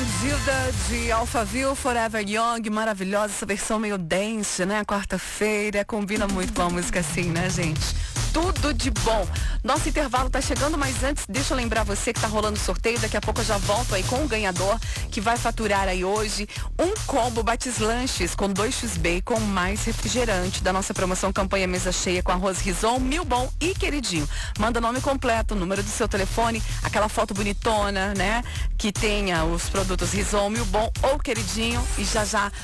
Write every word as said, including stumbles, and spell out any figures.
Gilda de Alphaville, Forever Young, maravilhosa essa versão meio dance, né? Quarta-feira, combina muito com a música assim, né, gente? Tudo de bom. Nosso intervalo tá chegando, mas antes, deixa eu lembrar você que tá rolando sorteio. Daqui a pouco eu já volto aí com o ganhador que vai faturar aí hoje um combo Batislanches com dois x-bacon mais refrigerante da nossa promoção campanha mesa cheia com arroz rison, mil bom e queridinho. Manda nome completo, número do seu telefone, aquela foto bonitona, né? Que tenha os produtos rison, mil bom ou queridinho e já já